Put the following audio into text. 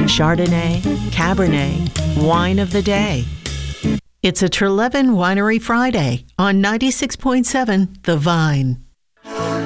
Chardonnay, Cabernet, Wine of the Day. It's a Treleaven Winery Friday on 96.7 The Vine.